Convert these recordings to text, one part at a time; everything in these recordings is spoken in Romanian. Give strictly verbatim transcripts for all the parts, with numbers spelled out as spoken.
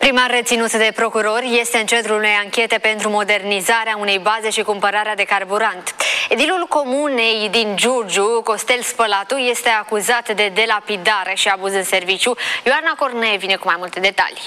Primar reținut de procurori este în centrul unei anchete pentru modernizarea unei baze și cumpărarea de carburant. Edilul comunei din Giurgiu, Costel Spălatu, este acuzat de delapidare și abuz în serviciu. Ioana Cornee vine cu mai multe detalii.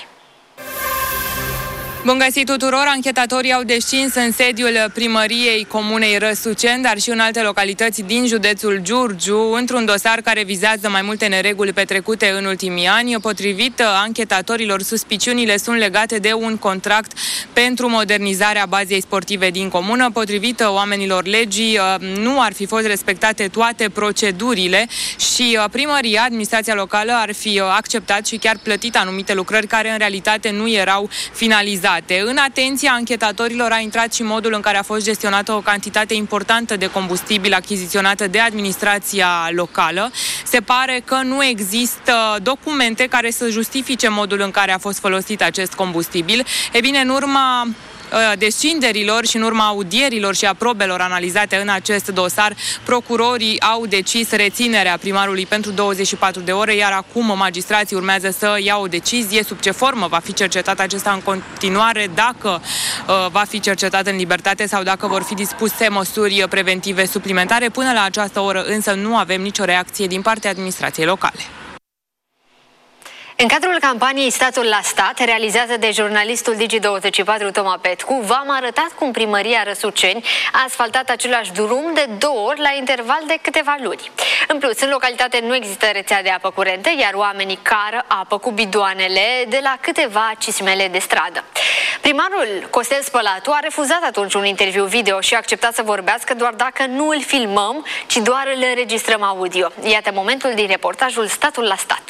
Bun găsit tuturor! Anchetatorii au descins în sediul primăriei comunei Răsuceni, dar și în alte localități din județul Giurgiu, într-un dosar care vizează mai multe nereguli petrecute în ultimii ani. Potrivit anchetatorilor, suspiciunile sunt legate de un contract pentru modernizarea bazei sportive din comună. Potrivit oamenilor legii, nu ar fi fost respectate toate procedurile și primăria, administrația locală, ar fi acceptat și chiar plătit anumite lucrări care în realitate nu erau finalizate. În atenția anchetatorilor a intrat și modul în care a fost gestionată o cantitate importantă de combustibil achiziționată de administrația locală. Se pare că nu există documente care să justifice modul în care a fost folosit acest combustibil. E bine, în urma descinderilor și în urma audierilor și a probelor analizate în acest dosar, procurorii au decis reținerea primarului pentru douăzeci și patru de ore, iar acum magistrații urmează să ia o decizie sub ce formă va fi cercetat acesta în continuare, dacă uh, va fi cercetat în libertate sau dacă vor fi dispuse măsuri preventive suplimentare. Până la această oră însă nu avem nicio reacție din partea administrației locale. În cadrul campaniei Statul la Stat, realizată de jurnalistul Digi douăzeci și patru Toma Petcu, v-am arătat cum primăria Răsuceni a asfaltat același drum de două ori la interval de câteva luni. În plus, în localitate nu există rețea de apă curentă, iar oamenii cară apă cu bidoanele de la câteva cismele de stradă. Primarul Costel Spălatu a refuzat atunci un interviu video și a acceptat să vorbească doar dacă nu îl filmăm, ci doar îl înregistrăm audio. Iată momentul din reportajul Statul la Stat.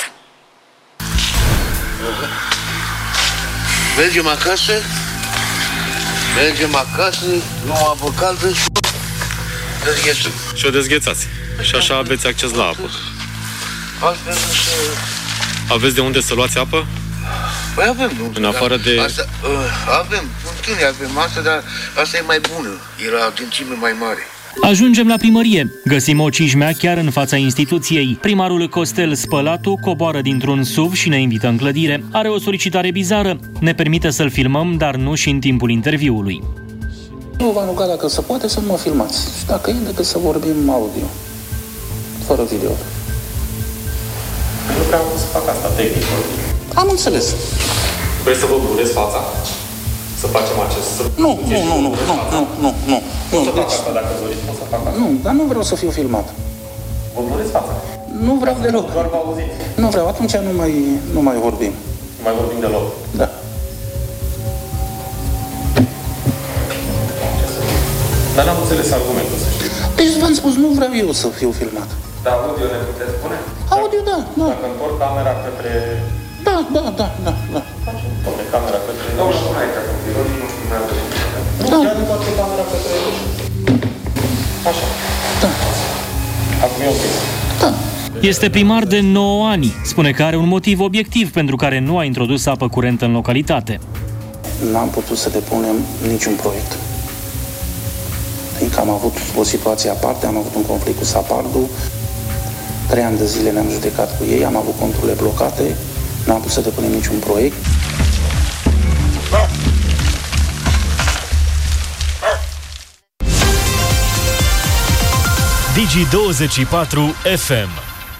Mergem acasă, mergem acasă, luăm apă caldă și dezghețăm. Și o dezghețați. Și așa aveți acces la apă. Altfel nu se... Aveți de unde să luați apă? Păi avem. Nu, în afară de... Asta, uh, avem, puncturi avem asta, dar asta e mai bună. E la adâncime mai mare. Ajungem la primărie. Găsim o cișmea chiar în fața instituției. Primarul Costel Spălatu coboară dintr-un S U V și ne invită în clădire. Are o solicitare bizară. Ne permite să-l filmăm, dar nu și în timpul interviului. Nu v-am rugat, dacă se poate, să mă filmați. Și dacă e, decât să vorbim audio. Fără video. Nu vreau să fac asta tehnic. Am înțeles. Vreți să vă blurez fața? Să facem acest... Nu, nu, nu, nu, nu, nu, nu, nu. Nu să fac asta dacă doriți, pot să fac asta. Nu, dar nu vreau să fiu filmat. Vă blurez fața? Nu vreau deloc. Doar vă auziți. Nu vreau, atunci nu mai, nu mai vorbim. Nu mai vorbim deloc? Da. Dar n-am înțeles argumentul, să știți. Deci v-am spus, nu vreau eu să fiu filmat. Dar audio ne puteți spune? Audio, da, da. Dacă întorc camera către... Da, da, da, da, da. Facem, domne, camera către... Domnul, spune aici, că nu știu cum mai avem. Da. Chiar întoarce camera către... Așa. Da. Acum e ok. Da. Este primar de nouă ani. Spune că are un motiv obiectiv pentru care nu a introdus apă curentă în localitate. N-am putut să depunem niciun proiect. Fiindcă am avut o situație aparte, am avut un conflict cu Sapardu, trei ani de zile ne-am judecat cu ei, am avut conturile blocate, n-am putut să depunem niciun proiect. Digi douăzeci și patru F M.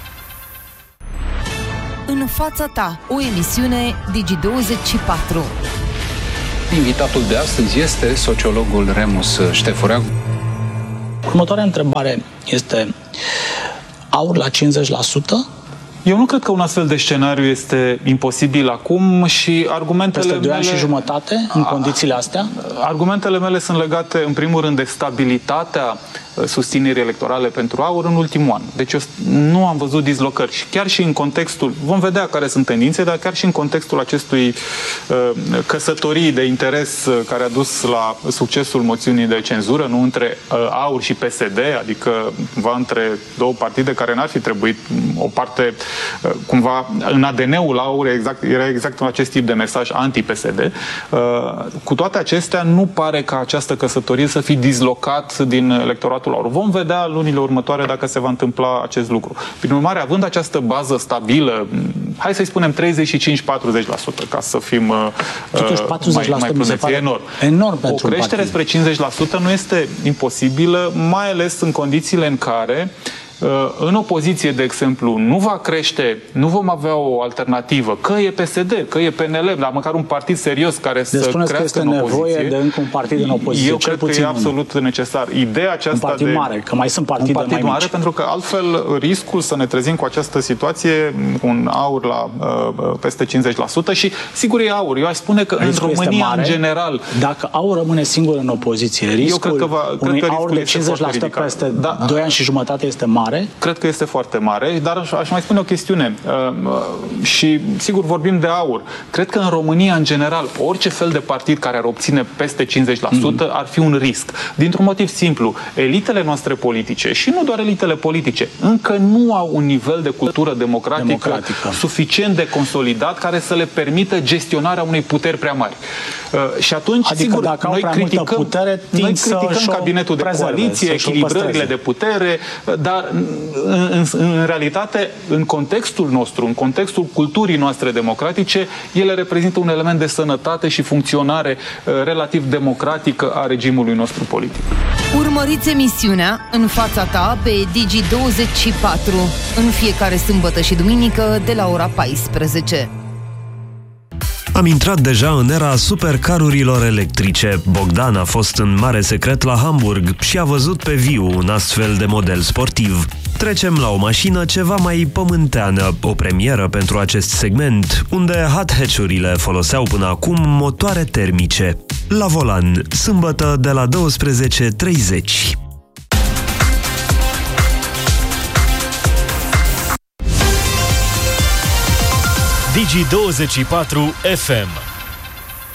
În fața ta, o emisiune Digi douăzeci și patru. Invitatul de astăzi este sociologul Remus Ștefurea. Următoarea întrebare este: aur la cincizeci la sută? Eu nu cred că un astfel de scenariu este imposibil acum și argumentele Peste doi mele... ani și jumătate, în condițiile astea? Argumentele mele sunt legate, în primul rând, de stabilitatea susținerii electorale pentru aur în ultimul an. Deci eu nu am văzut dislocări. Și chiar și în contextul, vom vedea care sunt tendințe, dar chiar și în contextul acestui uh, căsătorii de interes uh, care a dus la succesul moțiunii de cenzură, nu între uh, aur și P S D, adică cumva între două partide care n-ar fi trebuit, o parte uh, cumva în A D N-ul aur exact, era exact acest tip de mesaj anti-P S D. Uh, cu toate acestea, nu pare ca această căsătorie să fi dislocat din electoratul contractul aur. Vom vedea lunile următoare dacă se va întâmpla acest lucru. Prin urmare, având această bază stabilă, hai să-i spunem treizeci și cinci patruzeci la sută, ca să fim Totuși, patruzeci la sută mai, mai mi se pare enorm. enorm O creștere spre cincizeci la sută nu este imposibilă, mai ales în condițiile în care în opoziție, de exemplu, nu va crește, nu vom avea o alternativă, că e P S D, că e P N L, dar măcar un partid serios care deci să crească în opoziție. Nevoie de încă un partid în opoziție. Eu cred că e absolut unul. necesar. Ideea aceasta un partid de mare, că mai sunt partide un partid mai mare, mici. pentru că altfel riscul să ne trezim cu această situație, un aur la uh, peste cincizeci la sută și sigur e aur. Eu aș spune că riscul în România, mare, în general... Dacă aur rămâne singur în opoziție, riscul eu cred că va, cred unui că aur de cincizeci la sută peste da, doi ani și jumătate este mare? Cred că este foarte mare, dar aș, aș mai spune o chestiune uh, și sigur vorbim de aur. Cred că în România, în general, orice fel de partid care ar obține peste cincizeci la sută mm. ar fi un risc. Dintr-un motiv simplu, elitele noastre politice și nu doar elitele politice, încă nu au un nivel de cultură democratică, democratică. suficient de consolidat care să le permită gestionarea unei puteri prea mari. Uh, și atunci, adică sigur, dacă noi criticăm, putere, noi criticăm cabinetul de coaliție, echilibrările de putere, dar în, în, în realitate, în contextul nostru, în contextul culturii noastre democratice, ele reprezintă un element de sănătate și funcționare uh, relativ democratică a regimului nostru politic. Urmăriți emisiunea În fața ta pe Digi douăzeci și patru în fiecare sâmbătă și duminică de la ora paisprezece. Am intrat deja în era supercarurilor electrice. Bogdan a fost în mare secret la Hamburg și a văzut pe viu un astfel de model sportiv. Trecem la o mașină ceva mai pământeană, o premieră pentru acest segment, unde hot hatch-urile foloseau până acum motoare termice. La volan, sâmbătă de la douăsprezece treizeci. Digi douăzeci și patru F M.